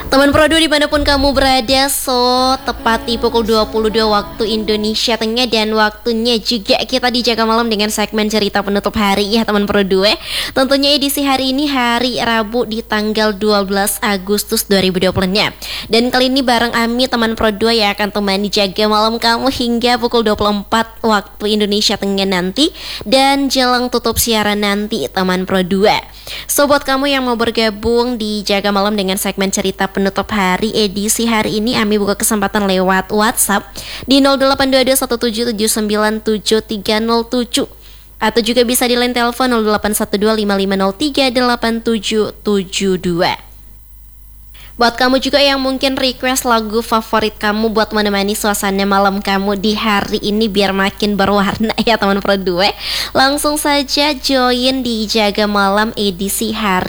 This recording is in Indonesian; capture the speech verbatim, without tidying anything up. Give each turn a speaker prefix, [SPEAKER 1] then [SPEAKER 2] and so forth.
[SPEAKER 1] Teman Pro dua dimanapun kamu berada, so tepat di pukul dua puluh dua waktu Indonesia Tengah dan waktunya juga kita dijaga malam dengan segmen cerita penutup hari ya teman Pro dua. Tentunya edisi hari ini hari Rabu di tanggal dua belas Agustus dua ribu dua puluh enam. Dan kali ini bareng Ami teman Pro dua yang akan temani jaga malam kamu hingga pukul dua puluh empat waktu Indonesia Tengah nanti dan jelang tutup siaran nanti teman Pro dua. So buat kamu yang mau bergabung di jaga malam dengan segmen cerita penutup hari edisi hari ini, Ami buka kesempatan lewat WhatsApp di nol delapan dua dua satu tujuh tujuh sembilan tujuh tiga nol tujuh atau juga bisa di line telepon nol delapan satu dua lima lima nol tiga delapan tujuh tujuh dua. Buat kamu juga yang mungkin request lagu favorit kamu buat menemani suasana malam kamu di hari ini biar makin berwarna ya teman Pro dua, langsung saja join di Jaga Malam edisi hari